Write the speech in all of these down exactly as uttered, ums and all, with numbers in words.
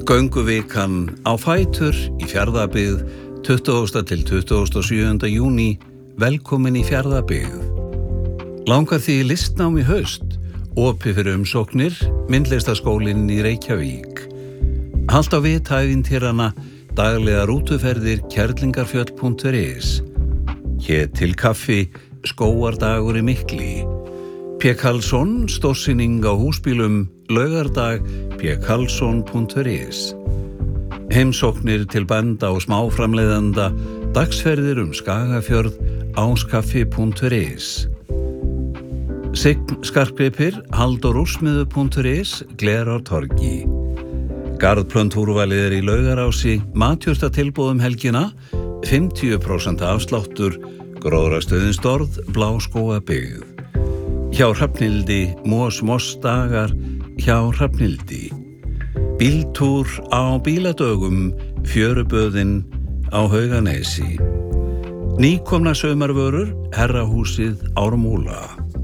Gönguvikan á fætur í Fjarðabyggð tuttugasta til tuttugasta og sjöunda júní. Velkomin í Fjarðabyggð. Langar því í listnám í haust, opið fyrir umsóknir, myndlistaskólinn í Reykjavík. Halt á vithæfintýrana, daglega rútuferðir kerlingarfjöll punktur is. Hér til kaffi, skóardagur í Mikli. P. Karlsson, stórsýning á húsbílum, laugardag, p karlsson punktur is. Heimsóknir til bænda og smáframleiðanda, dagsferðir um Skagafjörð, áskaffi punktur is. Sign skartgripir, halldór úrsmiður punktur is, Glerártorgi. Garðplöntúrvalið er í Laugarási, matjurtatilboðum helgina, fimmtíu prósent afsláttur, gróðrastöðin Storð, Bláskógabyggð. Hjá Hrafnhildi, Mos Mos dagar, hjá Hrafnhildi. Bíltúr á bíladögum, fjöruböðin á Hauganesi. Nýkomna saumarvörur, Herrahúsið Ármúla.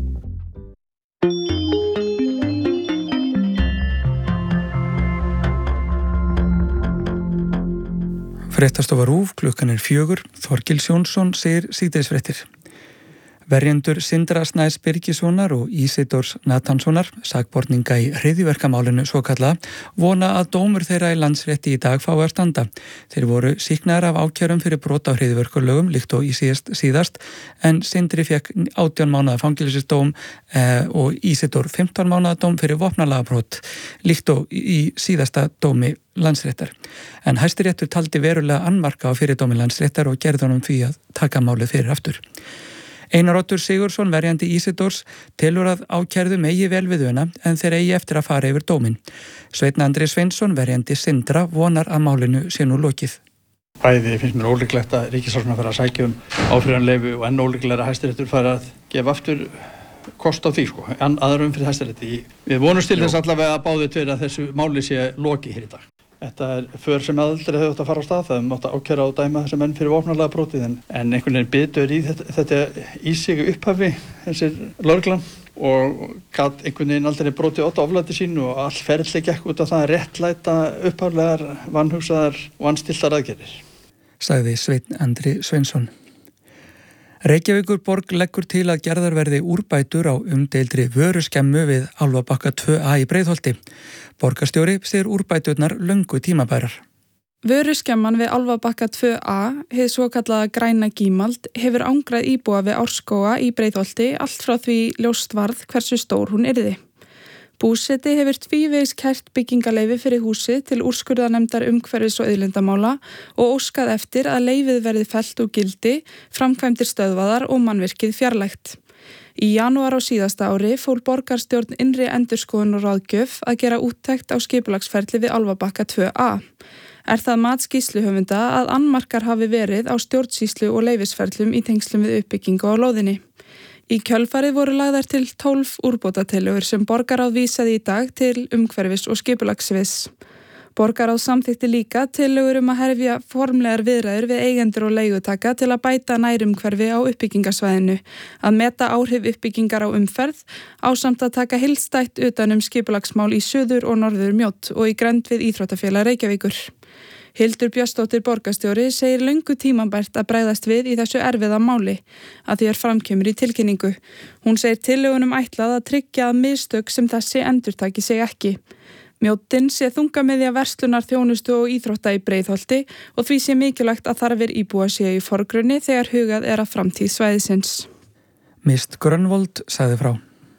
Fréttastofa RÚV, klukkan er fjögur, Þorgils Jónsson segir síðdegisfréttir. Verjendur Sindra Snæs Birgissonar og Ísidórs Natanssonar, sakborninga í hryðjuverkamálinu svokallaða, vona að dómur þeirra í Landsrétti í dag fái að standa. Þeir voru sýknaðir af ákærum fyrir brot á hryðjuverkalögum líkt og í síðast, síðast en Sindri fekk átján mánaða fangelsisdóm eh, og Ísidór fimmtán mánaða dóm fyrir vopnalagabrot líkt og í síðasta dómi Landsréttar. En Hæstiréttur taldi verulega annmarka á fyrirdómi Landsréttar og gerði honum því að taka málið fyrir aftur. Einar Oddur Sigurðsson, verjandi Ísidórs, telur að ákærðu megi vel við una en þeir eigi eftir að fara yfir dóminn. Sveinn Andri Sveinsson, verjandi Sindra, vonar að málinu sé nú lokið. Bæði finnst mér ólíklegt að ríkissaksóknari fari að sækja um áfrýjunarleyfi og enn ólíklegra að Hæstiréttur fari að gefa aftur kost á því, sko, en aðra umfyrir Hæstarétti. Við vonumst til þess allavega að báðir tveir að þessu máli sé lokið hér í dag. Þetta er för sem aldrei hefur átt að fara á stað, það er mátt að ákæra og dæma þessar menn fyrir vopnalega brotið en, en einhvern veginn bitur í þetta, þetta í sig upphafi, þessir lögreglan og gat einhvern veginn aldrei brotið átt á oflæti sínu og all ferli gekk út af það að réttlæta upphaflegar, vanhugsaðar og anstiltar aðgerðir. Sagði Sveinn Andri Sveinsson. Reykjavíkurborg leggur til að gerðar verði úrbætur á umdeildri vöruskemmu við Álfabakka tvö A í Breiðholti. Borgarstjóri segir úrbæturnar löngu tímabærar. Vöruskemman við Álfabakka tvö A, hið svokallaða græna gímald, hefur angrað íbúa við Árskóga í Breiðholti allt frá því ljóst varð hversu stór hún yrði. Búseti hefur tvívegis kært byggingaleyfi fyrir húsið til úrskurðarnefndar umhverfis og auðlindamála og óskað eftir að leyfið verði fellt úr gildi, framkvæmdir stöðvaðar og mannvirkið fjarlægt. Í janúar á síðasta ári fól borgarstjórn innri endurskoðun og ráðgjöf að gera úttekt á skipulagsferli við Álfabakka tvö A. Er það mat skýrsluhöfunda að annmarkar hafi verið á stjórnsýslu og leyfisferlum í tengslum við uppbyggingu á lóðinni. Í kjölfarið voru lagðar til tólf úrbótatillögur sem borgarráð vísaði í dag til umhverfis og skipulagssviðs. Borgarráð samþykkti líka tillögur um að herfja formlegar viðræður við eigendur og leigutaka til að bæta nærumhverfi á uppbyggingasvæðinu, að meta áhrif uppbyggingar á umferð, ásamt að taka heildstætt utan um skipulagsmál í suður og norður Mjódd og í grennd við Íþróttafélag Reykjavíkur. Hildur Björnsdóttir borgarstjóri segir löngu tímabært að bregðast við í þessu erfiða máli, að því er framkemur í tilkynningu. Hún segir tillögunum ætlað að tryggja að mistök sem þessi endurtaki sig ekki. Mjóddin sé þungamiðja verslunar, þjónustu og íþrótta í Breiðholti og því sé mikilvægt að þarfir íbúa séu í forgrunni þegar hugað er að framtíð svæðisins. Mist Grönvold sagði frá.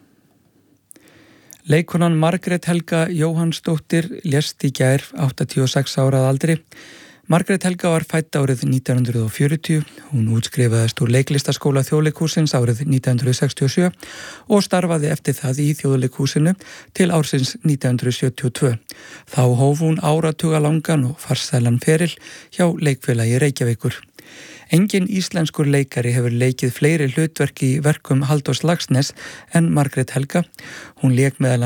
Leikonan Margrét Helga Jóhannsdóttir lést í gær áttatíu og sex ára að aldri. Margrét Helga var fædd árið nítján hundruð fjörutíu, hún útskrifaðist úr leiklistaskóla Þjóðleikhússins árið nítján hundruð sextíu og sjö og starfaði eftir það í Þjóðleikhúsinu til ársins nítján hundruð sjötíu og tvö. Þá hóf hún áratuga langan og farsælan feril hjá Leikfélagi Reykjavíkur. Engin íslenskur leikari hefur leikið fleiri hlutverk í verkum Halldórs Laxness en Margrét Helga. Hún lék meðal